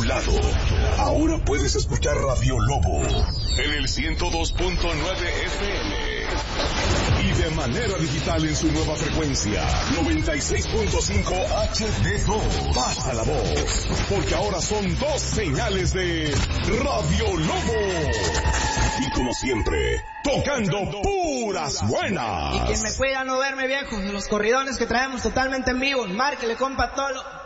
lado. Ahora puedes escuchar Radio Lobo en el 102.9 FM. Y de manera digital en su nueva frecuencia, 96.5 HD2. Pasa la voz, porque ahora son 2 señales de Radio Lobo. Y como siempre, tocando puras buenas. Y quien me cuida no verme, viejo, los corridones que traemos totalmente en vivo. Márquele, compa Tolo.